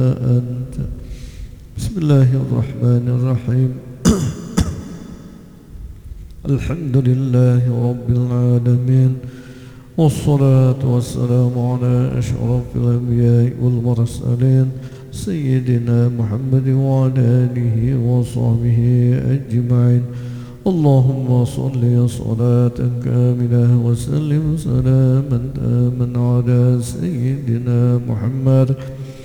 أنت. بسم الله الرحمن الرحيم. الحمد لله رب العالمين، والصلاة والسلام على أشرف الأنبياء والمرسلين سيدنا محمد وعلى آله وصحبه أجمعين. اللهم صل صلاة كاملة وسلم سلاما تاما على سيدنا محمد